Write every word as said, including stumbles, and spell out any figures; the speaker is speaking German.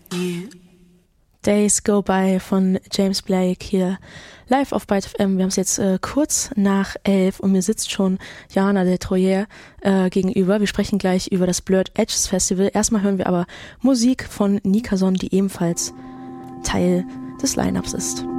you. Days Go By von James Blake hier live auf Byte F M. Wir haben es jetzt äh, kurz nach elf und mir sitzt schon Jana de Troyer äh, gegenüber. Wir sprechen gleich über das Blurred Edges Festival. Erstmal hören wir aber Musik von Nikason, die ebenfalls Teil des Line-Ups ist.